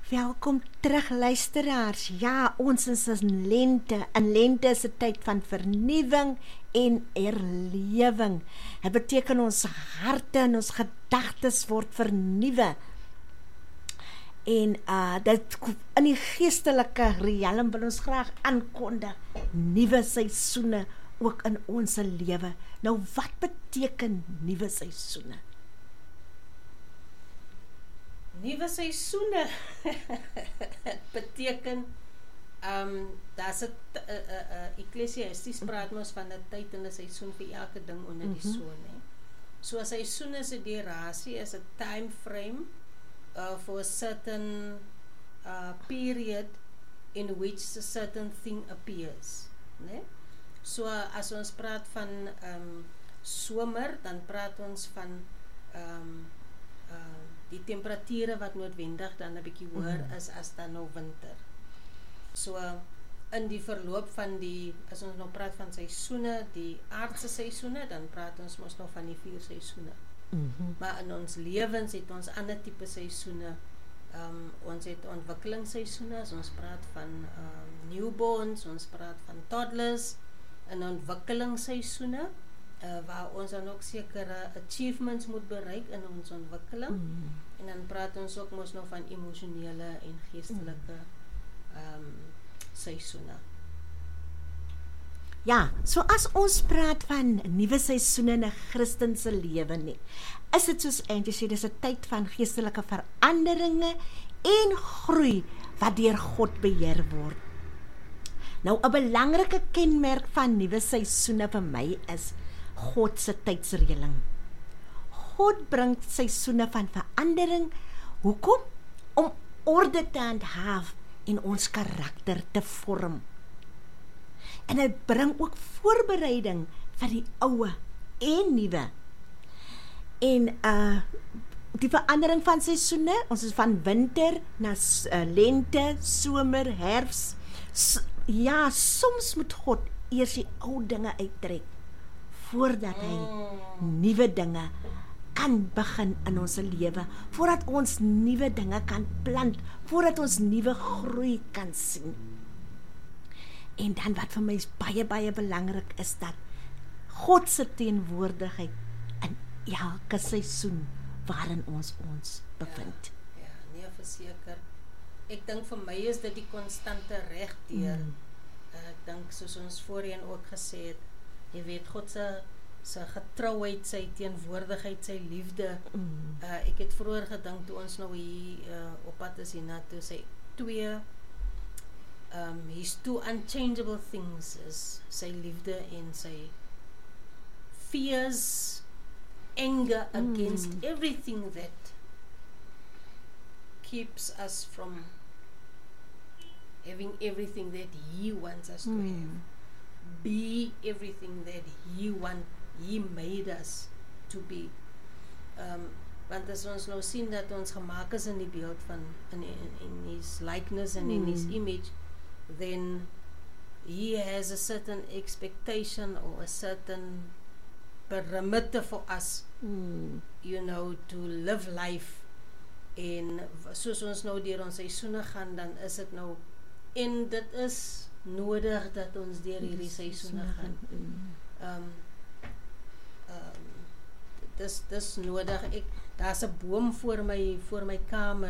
Welkom terug luisteraars. Ja, ons is in lente. En lente is 'n tyd van vernuwing en herlewing. Dit beteken ons harte en ons gedagtes word vernuwe. En dit in die geestelike riem wil ons graag aankondig nuwe seisoene ook in ons lewe. Nou wat beteken nuwe seisoene? Nuwe seisoene beteken daar's 'n Ekklesiasties praat ons van 'n tyd en 'n seisoen vir elke ding onder die son, hè. So 'n seisoen is 'n durasie, is 'n time frame for a certain period in which a certain thing appears, né? So as ons praat van somer, dan praat ons van die temperature wat noodwendig dan 'n bietjie hoër is as dan nou winter. So in die verloop van as ons nou praat van seisoene, die aardse seisoene, dan praat ons mos nou van die 4 seisoene. Maar in ons lewens het ons ander tipe seisoene. Ons het ontwikkelingsseisoene, as ons praat van newborns, ons praat van toddlers, en ontwikkelingsseisoene, waar ons dan ook sekere achievements moet bereik in ons ontwikkeling. En dan praat ons ook mos nou van emosionele en geestelike seisoene. Ja, so as ons praat van nuwe seisoene in 'n Christelike lewe nie, is dit soos eintlik sê, dis 'n tyd van geestelike veranderinge en groei wat deur God beheer word. Nou 'n belangrike kenmerk van nuwe seisoene vir my is God se tydsreëling. God bring seisoene van verandering. Hoekom? Om orde te handhaaf en ons karakter te vorm. En hy bring ook voorbereiding vir die ou en nuwe. En die verandering van seisoene, ons is van winter na lente, somer, herfs. Ja, soms moet God eers die ou dinge uittrek voordat hy nuwe dinge kan begin in ons lewe, voordat ons nuwe dinge kan plant, voordat ons nuwe groei kan sien. En dan wat vir my baie belangrik is, dat God se teenwoordigheid in elke seisoen waarin ons bevind. Ja, nee, verseker. Ek dink vir my is dit die konstante reg deur. Ek dink soos ons voorheen ook gesê het, jy weet God se getrouheid, sy teenwoordigheid, sy liefde. Ek het vroeër gedink toe ons nou hier op pad is hiernatoe, sy his two unchangeable things is sy liefde en sy fierce anger against everything that keeps us from having everything that he wants us to have. Be everything that he made us to be. Want as ons nou sien dat ons gemaak is in die beeld van in his likeness and in his image, then he has a certain expectation or a certain perimeter for us, you know, to live life. En soos ons nou deur ons seisoene gaan, dan is dit nou, en dit is nodig dat ons deur hierdie seisoene gaan. Dis nodig. Daar's 'n boom voor my kamer.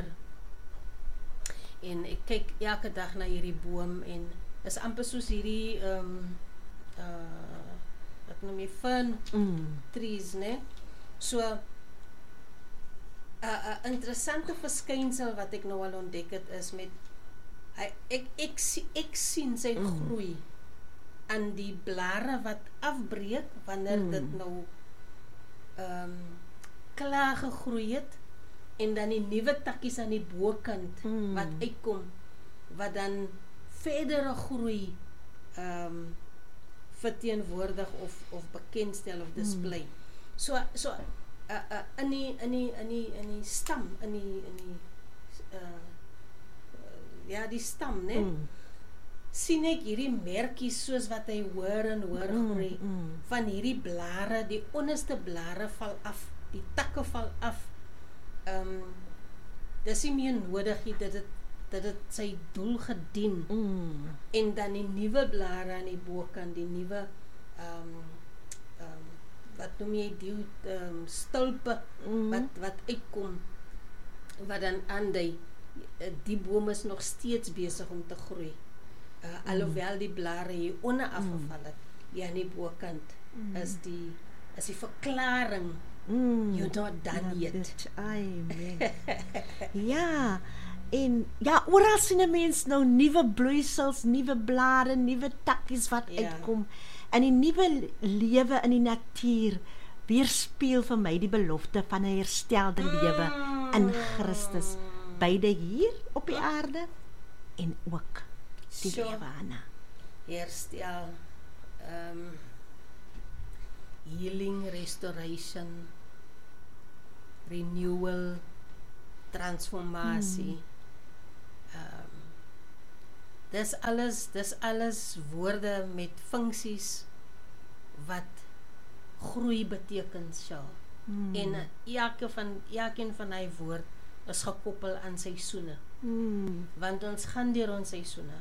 En ek kyk elke dag na hierdie boom en is amper soos hierdie wat noem jy fern trees, né? So 'n interessante verskynsel wat ek nou al ontdek het is met ek sien sy groei aan die blare wat afbreek wanneer dit nou klaar gegroei het, en dan die nuwe takkies aan die bokant wat uitkom, wat dan verdere groei verteenwoordig of bekendstel of display. So in die stam, die stam, né? Sien ek hierdie merkies soos wat hy hoor groei van hierdie blare, die onderste blare val af, die takke val af. Dis nie meer nodig dat dit dit sy doel gedien. En dan die nuwe blare aan die bokant, die nuwe wat noem jy die stulpe wat uitkom, wat dan aandui die boom is nog steeds besig om te groei. Alhoewel die blare hier onder afgeval het, hier aan die bokant is die verklaring, you're not done yet. Amen. Ja, en ja, oral sien 'n mens nou nuwe bloeisels, nuwe blare, nuwe takkies wat uitkom. En die nuwe lewe in die natuur weerspieël vir my die belofte van 'n herstelde lewe in Christus, beide hier op die aarde en ook die lewe aan. Herstel, healing, restoration, renewal, transformasie. Dis alles woorde met funksies wat groei beteken sal. En elkeen van hy woord is gekoppel aan seisoene. Want ons gaan deur ons seisoene.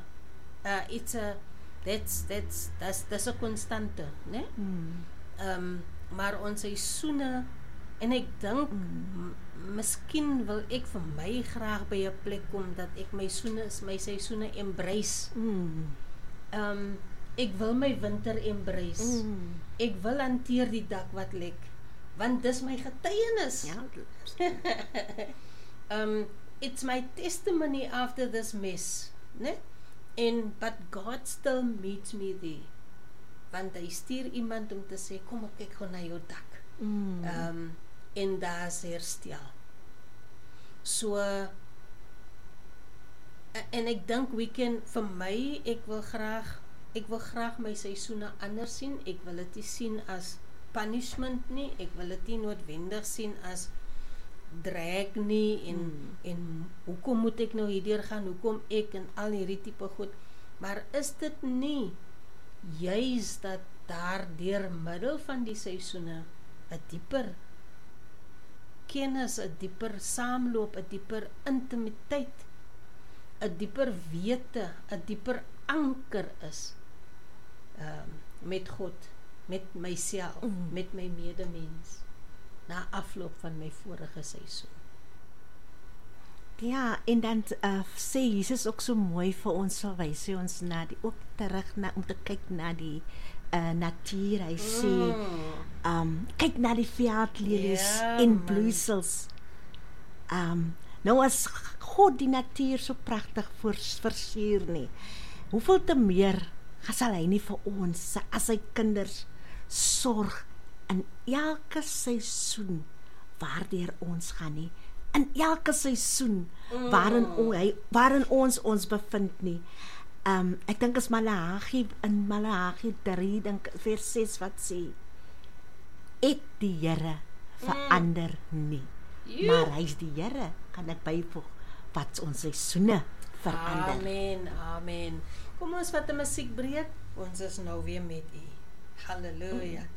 That's a konstante, né? Maar ons seisoene, en ek dink miskien wil ek vir my graag by 'n plek kom dat ek my seisoene embrace. Ek wil my winter embrace. Ek wil hanteer die dak wat lek, want dis my getuienis. It's my testimony after this mess, né? But God still meets me there. Want hy stuur iemand om te sê, kom ek kyk gou na jou dak. En daar is herstel. So, en ek dink vir my, ek wil graag my seisoene anders sien. Ek wil dit nie sien as punishment nie. Ek wil dit nie noodwendig sien as drag nie en hoekom moet ek nou hierdeur gaan, hoekom ek en al hierdie tipe goed. Maar is dit nie juis dat daar deur middel van die seisoene 'n dieper kennis, 'n dieper saamloop, 'n dieper intimiteit, 'n dieper wete, 'n dieper anker is met God, met myself, met my medemens na afloop van my vorige seisoen. Ja, en dan sê Jesus ook so mooi vir ons, wys hy ons ook terug om te kyk na die natuur. Hy sê kyk na die veldlelies en bloeisels. Nou as God die natuur so pragtig versier nie, hoeveel te meer sal hy nie vir ons as sy kinders sorg in elke seisoen waardeur ons gaan nie, in elke seisoen waarin ons bevind nie. Ek dink is Maleagi 3 dink vers 6 wat sê, ek die Here verander nie, maar hy is die Here, kan ek byvoeg, wat ons seisoene verander. Amen. Kom ons vat 'n musiekbreek, ons is nou weer met u. Halleluja.